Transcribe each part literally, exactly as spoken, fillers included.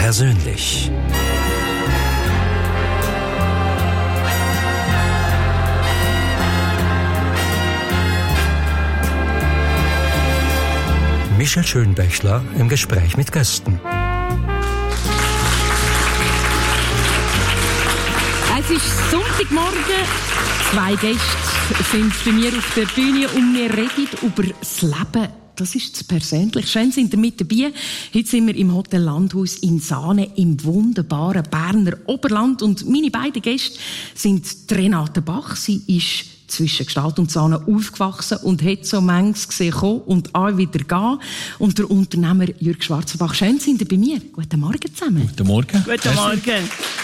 persönlich. Michel Schönbächler im Gespräch mit Gästen. Es ist Sonntagmorgen. Zwei Gäste sind bei mir auf der Bühne und wir reden über das Leben. Das ist das persönlich. Schön sind ihr mit dabei. Heute sind wir im Hotel Landhaus in Saanen im wunderbaren Berner Oberland. Und meine beiden Gäste sind Renate Bach. Sie ist zwischen Gstaad und Saanen aufgewachsen und hat so manches gesehen kommen und auch wieder gehen. Und der Unternehmer Jürg Schwarzenbach. Schön sind ihr bei mir. Guten Morgen zusammen. Guten Morgen. Guten Morgen.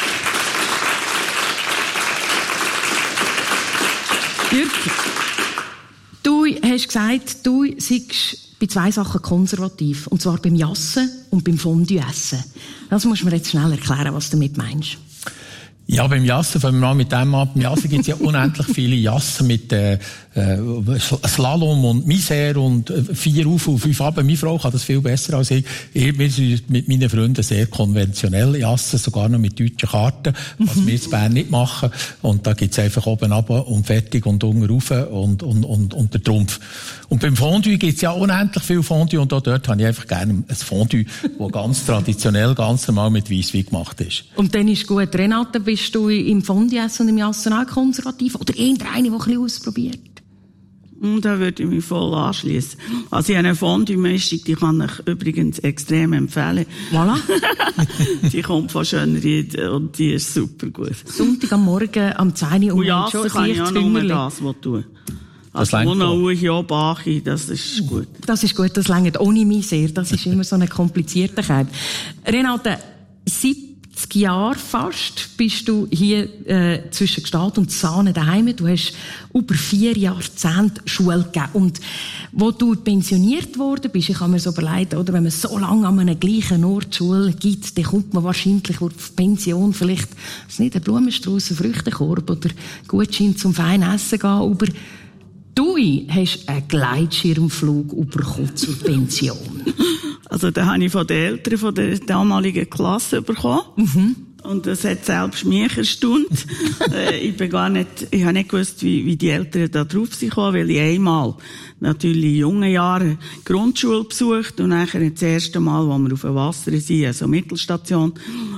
Jürg, du hast gesagt, du seist bei zwei Sachen konservativ. Und zwar beim Jassen und beim Fondue-Essen. Das musst du mir jetzt schnell erklären, was du damit meinst. Ja, beim Jassen, fangen wir mal mit dem an. Beim Jassen gibt es ja unendlich viele Jassen mit äh, Slalom und Misère und äh, vier auf und fünf ab. Meine Frau kann das viel besser als ich. ich wir sind mit meinen Freunden sehr konventionell Jassen, sogar noch mit deutschen Karten, was mhm. wir in Bern nicht machen. Und da gibt's einfach oben runter und fertig und unten rauf und, und, und, und der Trumpf. Und beim Fondue gibt's ja unendlich viel Fondue und auch dort habe ich einfach gerne ein Fondue, das ganz traditionell, ganz normal mit Weisswein gemacht ist. Und dann ist gut. Renate, bist du im Fondue-Essen und im Jassen auch konservativ? Oder irgendeine, die ein bisschen ausprobiert? Da würde ich mich voll anschliessen. Also ich habe eine Fondue-Mischung, die kann ich übrigens extrem empfehlen. Voilà. Die kommt von Schönried und die ist super gut. Sonntag am Morgen am zehn Uhr und ja, schon kann ich auch nur das, was tun. Also ohne Uhi, auch Bachi, das ist gut. Das ist gut, das reicht ohne mich sehr. Das ist immer so eine komplizierte Kette. Renate, siebzig Jahre fast bist du hier äh, zwischen Gstaad und Saanen daheim. Du hast über vier Jahrzehnte Schule gegeben. Und wo du pensioniert worden bist, ich kann mir so überlegen, oder, wenn man so lange an einem gleichen Ort Schule gibt, dann kommt man wahrscheinlich auf Pension vielleicht, das ist nicht ein Blumenstrauß, ein Früchtekorb oder Gutschein zum feinen Essen gehen, aber du hast einen Gleitschirmflug bekommen zur Pension. Also, den habe ich von den Eltern von der damaligen Klasse bekommen. Mhm. Und das hat selbst mich erstaunt. äh, ich bin gar nicht, ich habe nicht gewusst, wie, wie die Eltern da drauf sind gekommen, weil ich einmal natürlich in jungen Jahren Grundschule besucht und nachher das erste Mal, wo wir auf dem Wasser sind, also Mittelstation,